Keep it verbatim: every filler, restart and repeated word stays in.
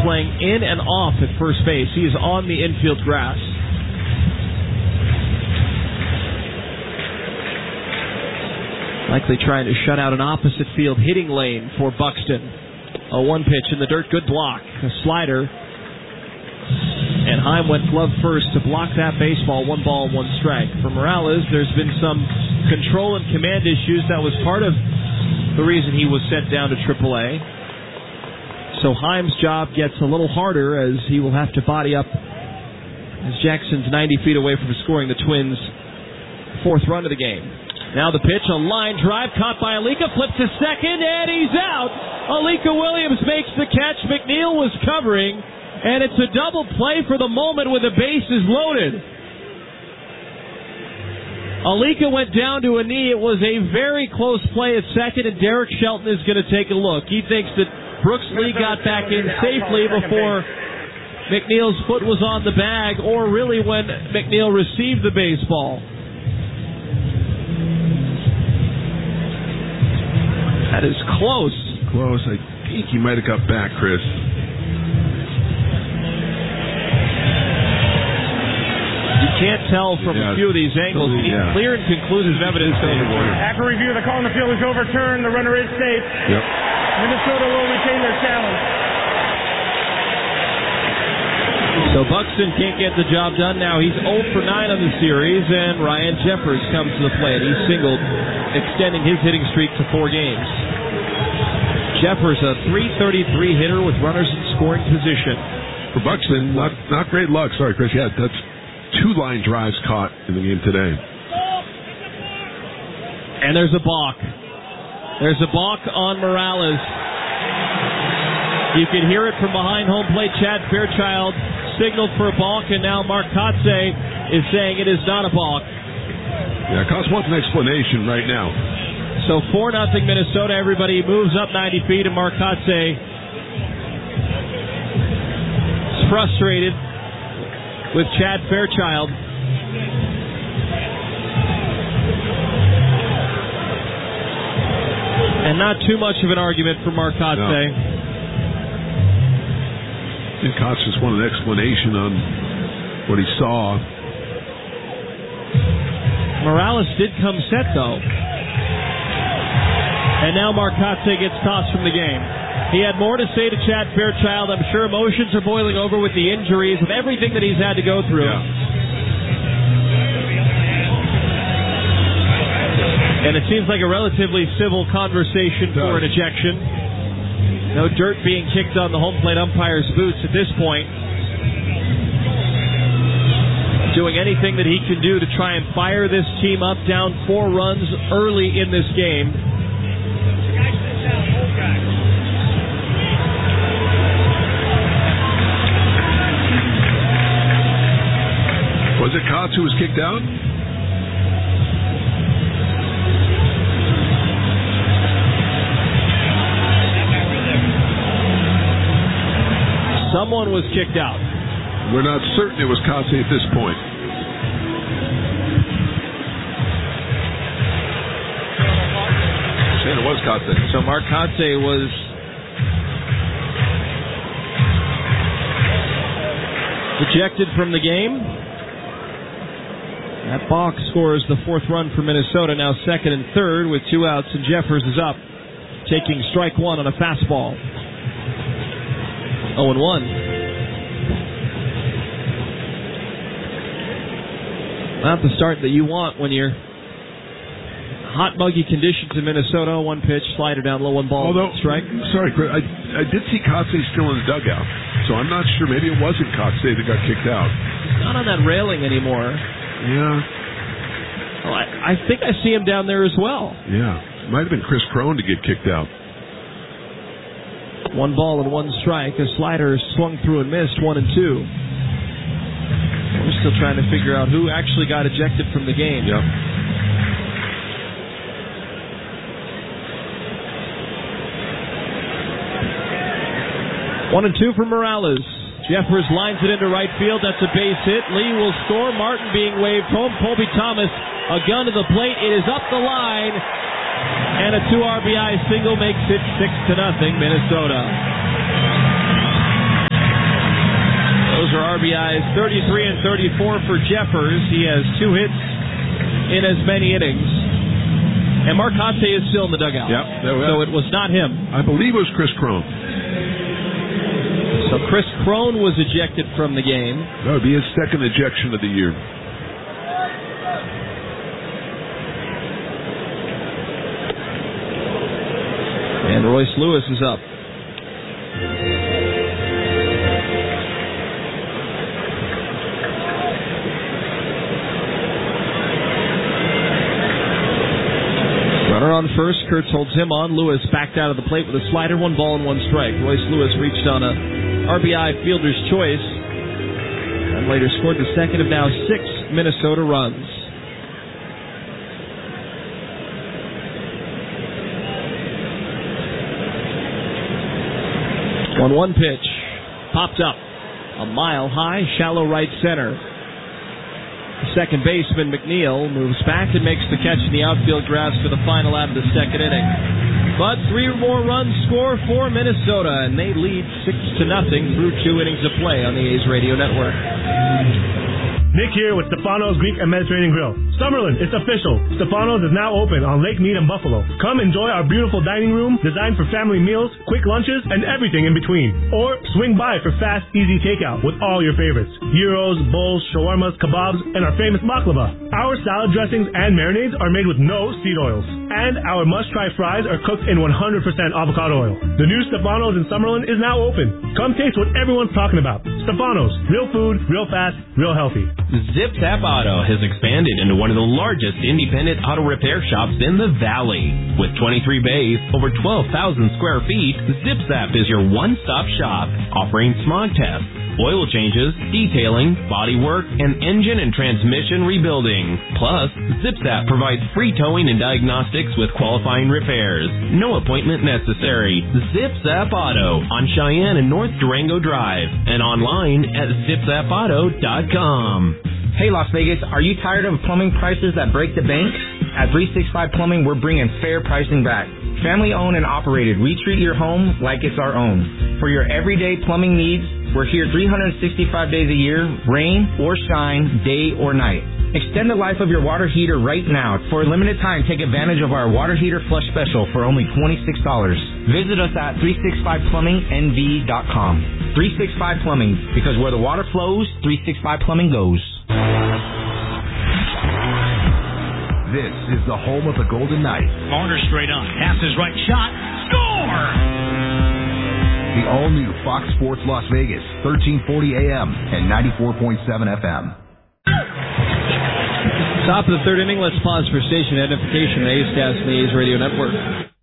playing in and off at first base. He is on the infield grass. Likely trying to shut out an opposite field hitting lane for Buxton. A one pitch in the dirt, good block. A slider. And Heim went glove first to block that baseball. One ball, one strike. For Morales, there's been some control and command issues. That was part of the reason he was sent down to triple A. So Heim's job gets a little harder as he will have to body up as Jackson's ninety feet away from scoring the Twins' fourth run of the game. Now the pitch, a line drive caught by Alika, flips to second, and he's out. Alika Williams makes the catch. McNeil was covering, and it's a double play for the moment with the bases loaded. Alika went down to a knee. It was a very close play at second, and Derek Shelton is going to take a look. He thinks that Brooks Lee got back in safely before McNeil's foot was on the bag, or really when McNeil received the baseball. That is close. Close. I think he might have got back, Chris. You can't tell from yeah, a few of these angles. Totally, yeah. Clear and conclusive evidence. After review, the call on the field is overturned. The runner is safe. Yep. Minnesota will retain their challenge. So Buxton can't get the job done now. He's oh for nine on the series, and Ryan Jeffers comes to the plate. He's singled, extending his hitting streak to four games. Jeffers, a three thirty-three hitter with runners in scoring position. For Buxton, not not great luck. Sorry, Chris. Yeah, that's two line drives caught in the game today. And there's a balk. There's a balk on Morales. You can hear it from behind home plate. Chad Fairchild signaled for a balk, and now Mark Kotze is saying it is not a balk. Yeah, Kotze wants an explanation right now. So four nothing Minnesota. Everybody moves up ninety feet, and Mark Kotze is frustrated with Chad Fairchild. And not too much of an argument for Mark Kotze. No. I think Kotze just wanted an explanation on what he saw. Morales did come set, though. And now Mark Kotze gets tossed from the game. He had more to say to Chad Fairchild. I'm sure emotions are boiling over with the injuries, with everything that he's had to go through. Yeah. And it seems like a relatively civil conversation for an ejection. No dirt being kicked on the home plate umpire's boots at this point. Doing anything that he can do to try and fire this team up, down four runs early in this game. Was it Kotze who was kicked out? Someone was kicked out. We're not certain it was Kotze at this point. Saying it was Kotze. So Mark Kotze was ejected from the game. That balk scores the fourth run for Minnesota, now second and third with two outs, and Jeffers is up, taking strike one on a fastball. oh and one. Not the start that you want when you're hot, muggy conditions in Minnesota. One pitch, slider down low, one ball, Although, strike. Sorry, Chris, I, I did see Kotze still in the dugout, so I'm not sure. Maybe it wasn't Kotze that got kicked out. He's not on that railing anymore. Yeah. Well, I, I think I see him down there as well. Yeah. Might have been Chris Crone to get kicked out. One ball and one strike. A slider swung through and missed, one and two. We're still trying to figure out who actually got ejected from the game. Yep. One and two for Morales. Jeffers lines it into right field. That's a base hit. Lee will score. Martin being waved home. Colby Thomas, a gun to the plate. It is up the line. And a two R B I single makes it six to nothing, Minnesota. R B Is, thirty-three and thirty-four for Jeffers. He has two hits in as many innings. And Mark Kotsay is still in the dugout. Yep. So it was not him. I believe it was Chris Crone. So Chris Crone was ejected from the game. That would be his second ejection of the year. And Royce Lewis is up. Runner on first. Kurtz holds him on. Lewis backed out of the plate with a slider. One ball and one strike. Royce Lewis reached on a R B I fielder's choice and later scored the second of now six Minnesota runs. one one pitch. Popped up. A mile high, shallow right center. Second baseman McNeil moves back and makes the catch in the outfield grass for the final out of the second inning. But three more runs score for Minnesota, and they lead six to nothing through two innings of play on the A's Radio Network. Nick here with Stefano's Greek and Mediterranean Grill. Summerlin, it's official. Stefano's is now open on Lake Mead and Buffalo. Come enjoy our beautiful dining room designed for family meals, quick lunches, and everything in between. Or swing by for fast, easy takeout with all your favorites. Gyros, bowls, shawarmas, kebabs, and our famous baklava. Our salad dressings and marinades are made with no seed oils. And our must-try fries are cooked in one hundred percent avocado oil. The new Stefano's in Summerlin is now open. Come taste what everyone's talking about. Stefano's. Real food, real fast, real healthy. Zip Zap Auto has expanded into one of the largest independent auto repair shops in the Valley. With twenty-three bays, over twelve thousand square feet, Zip Zap is your one-stop shop, offering smog tests, oil changes, detailing, body work, and engine and transmission rebuilding. Plus, Zip Zap provides free towing and diagnostics with qualifying repairs. No appointment necessary. Zip Zap Auto on Cheyenne and North Durango Drive and online at zip zap auto dot com. Hey Las Vegas, are you tired of plumbing prices that break the bank? At three sixty-five Plumbing, we're bringing fair pricing back. Family owned and operated, we treat your home like it's our own. For your everyday plumbing needs, we're here three hundred sixty-five days a year, rain or shine, day or night. Extend the life of your water heater right now. For a limited time, take advantage of our water heater flush special for only twenty-six dollars. Visit us at three sixty-five plumbing n v dot com. three sixty-five Plumbing, because where the water flows, three sixty-five Plumbing goes. This is the home of the Golden Knights. Marner straight on. Passes right shot. Score! The all-new Fox Sports Las Vegas, thirteen forty A M and ninety-four point seven F M. Top of the third inning. Let's pause for station identification. A's Cast and the A's Radio Network.